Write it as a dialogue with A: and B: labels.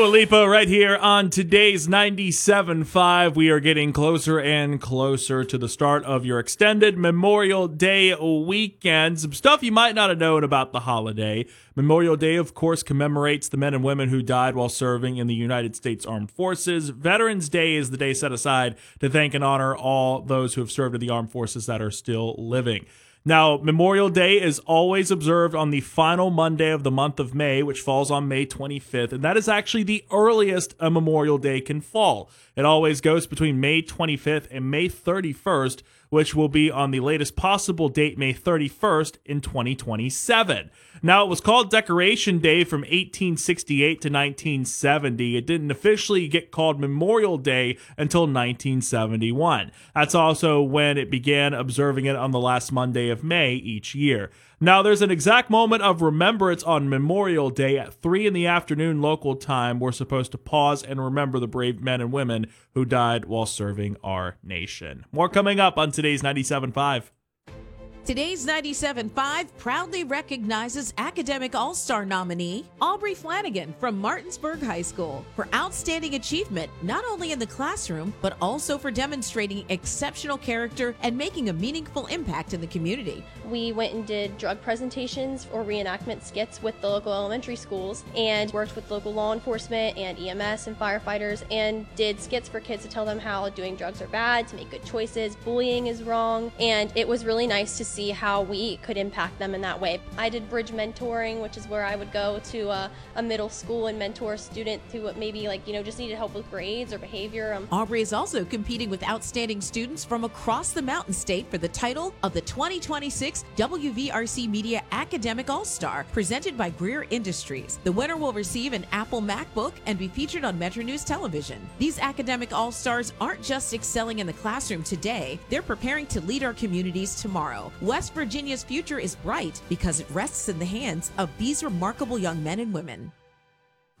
A: Lipa right here on today's 97.5. We are getting closer and closer to the start of your extended Memorial Day weekend. Some stuff you might not have known about the holiday. Memorial Day, of course, commemorates the men and women who died while serving in the United States Armed Forces. Veterans Day is the day set aside to thank and honor all those who have served in the armed forces that are still living. Now, Memorial Day is always observed on the final Monday of the month of May, which falls on May 25th, and that is actually the earliest a Memorial Day can fall. It always goes between May 25th and May 31st, which will be on the latest possible date, May 31st in 2027. Now, it was called Decoration Day from 1868 to 1970. It didn't officially get called Memorial Day until 1971. That's also when it began observing it on the last Monday of May each year. Now, there's an exact moment of remembrance on Memorial Day at 3 in the afternoon local time. We're supposed to pause and remember the brave men and women who died while serving our nation. More coming up on today's 97.5.
B: Today's 97.5 proudly recognizes Academic All-Star nominee Aubrey Flanagan from Martinsburg High School for outstanding achievement not only in the classroom, but also for demonstrating exceptional character and making a meaningful impact in the community.
C: We went and did drug presentations or reenactment skits with the local elementary schools and worked with local law enforcement and EMS and firefighters and did skits for kids to tell them how doing drugs are bad, to make good choices, bullying is wrong, and it was really nice to see how we could impact them in that way. I did bridge mentoring, which is where I would go to a middle school and mentor a student who maybe just needed help with grades or behavior.
B: Aubrey is also competing with outstanding students from across the Mountain State for the title of the 2026 WVRC Media Academic All-Star, presented by Greer Industries. The winner will receive an Apple MacBook and be featured on Metro News Television. These Academic All-Stars aren't just excelling in the classroom today, they're preparing to lead our communities tomorrow. West Virginia's future is bright because it rests in the hands of these remarkable young men and women.